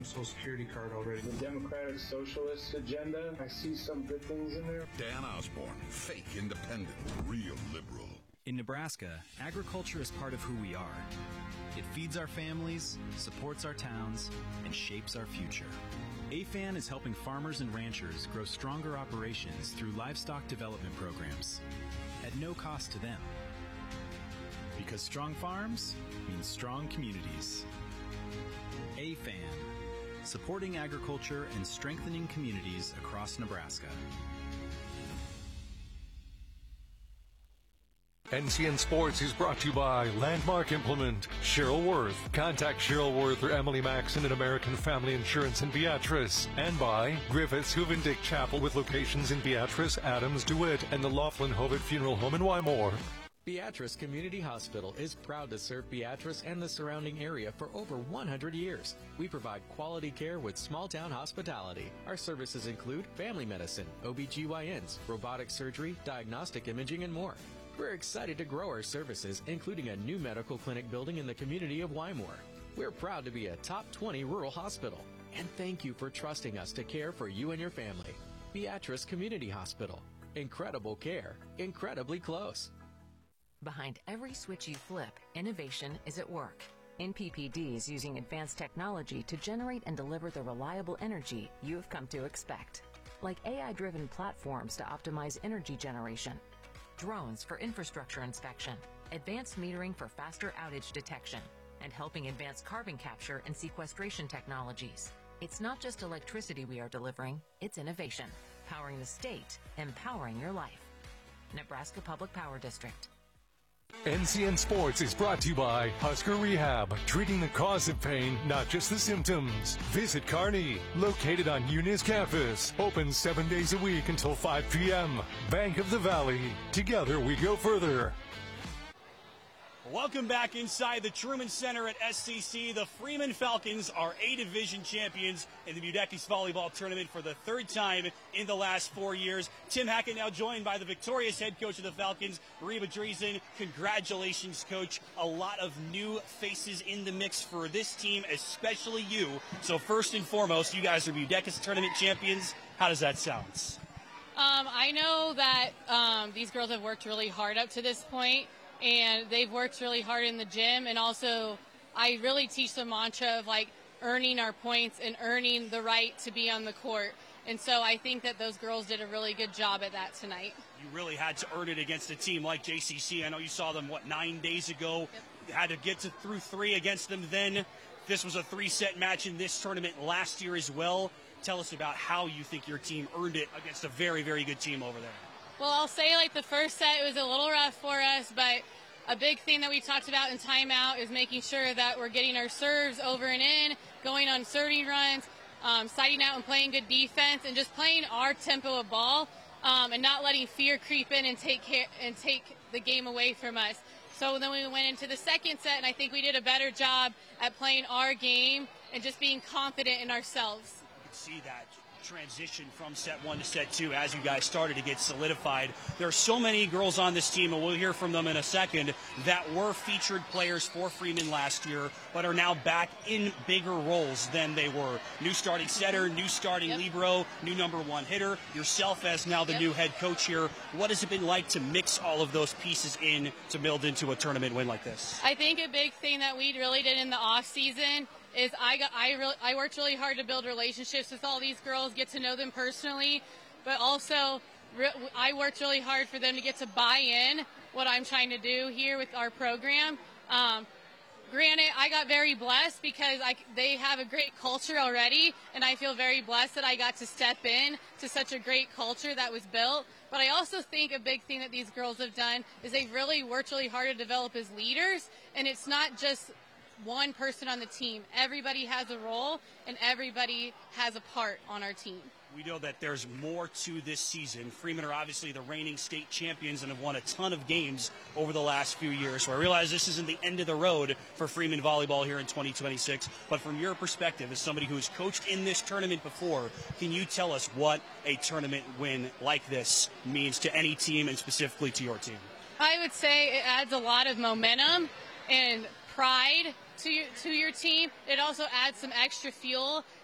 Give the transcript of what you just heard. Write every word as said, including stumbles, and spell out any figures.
Social Security card already. The Democratic Socialist agenda, I see some good things in there. Dan Osborne, fake independent, real liberal. In Nebraska, agriculture is part of who we are. It feeds our families, supports our towns, and shapes our future. A F A N is helping farmers and ranchers grow stronger operations through livestock development programs at no cost to them. Because strong farms means strong communities. A F A N, supporting agriculture and strengthening communities across Nebraska. N C N Sports is brought to you by Landmark Implement, Cheryl Worth. Contact Cheryl Worth or Emily Maxon at American Family Insurance in Beatrice. And by Griffiths Huvendick Chapel with locations in Beatrice, Adams, DeWitt, and the Laughlin Hovitt Funeral Home in Wymore. Beatrice Community Hospital is proud to serve Beatrice and the surrounding area for over one hundred years. We provide quality care with small-town hospitality. Our services include family medicine, O B G Y Ns, robotic surgery, diagnostic imaging, and more. We're excited to grow our services, including a new medical clinic building in the community of Wymore. We're proud to be a top twenty rural hospital. And thank you for trusting us to care for you and your family. Beatrice Community Hospital. Incredible care. Incredibly close. Behind every switch you flip, innovation is at work. N P P D is using advanced technology to generate and deliver the reliable energy you've come to expect. Like A I-driven platforms to optimize energy generation, drones for infrastructure inspection, advanced metering for faster outage detection, and helping advance carbon capture and sequestration technologies. It's not just electricity we are delivering, it's innovation. Powering the state, empowering your life. Nebraska Public Power District. N C N Sports is brought to you by Husker Rehab, treating the cause of pain, not just the symptoms. Visit Kearney, located on Eunice campus, open seven days a week until five p.m. Bank of the Valley, together we go further. Welcome back inside the Truman Center at S C C. The Freeman Falcons are A-Division champions in the Budekis Volleyball Tournament for the third time in the last four years. Tim Hackett now joined by the victorious head coach of the Falcons, Reba Driesen. Congratulations, Coach. A lot of new faces in the mix for this team, especially you. So first and foremost, you guys are Budekis Tournament champions. How does that sound? Um, I know that um, these girls have worked really hard up to this point. And they've worked really hard in the gym. And also, I really teach the mantra of, like, earning our points and earning the right to be on the court. And so I think that those girls did a really good job at that tonight. You really had to earn it against a team like J C C. I know you saw them, what, nine days ago. Yep. Had to get to through three against them then. This was a three-set match in this tournament last year as well. Tell us about how you think your team earned it against a very, very good team over there. Well, I'll say, like, the first set, it was a little rough for us, but a big thing that we talked about in timeout is making sure that we're getting our serves over and in, going on serving runs, um, siding out and playing good defense, and just playing our tempo of ball, um, and not letting fear creep in and take care, and take the game away from us. So then we went into the second set, and I think we did a better job at playing our game and just being confident in ourselves. You can see that transition from set one to set two as you guys started to get solidified. There are so many girls on this team, and we'll hear from them in a second, that were featured players for Freeman last year, but are now back in bigger roles than they were. New starting setter, new starting yep. libero, new number one hitter, yourself as now the yep. new head coach here. What has it been like to mix all of those pieces in to build into a tournament win like this? I think a big thing that we really did in the off season is I got I really I worked really hard to build relationships with all these girls, get to know them personally, but also re- I worked really hard for them to get to buy in what I'm trying to do here with our program. Um, granted, I got very blessed because I, they have a great culture already, and I feel very blessed that I got to step in to such a great culture that was built. But I also think a big thing that these girls have done is they've really worked really hard to develop as leaders, and it's not just one person on the team. Everybody has a role, and everybody has a part on our team. We know that there's more to this season. Freeman are obviously the reigning state champions and have won a ton of games over the last few years. So I realize this isn't the end of the road for Freeman volleyball here in twenty twenty-six. But from your perspective, as somebody who's coached in this tournament before, can you tell us what a tournament win like this means to any team and specifically to your team? I would say it adds a lot of momentum and pride to your, to your team. It also adds some extra fuel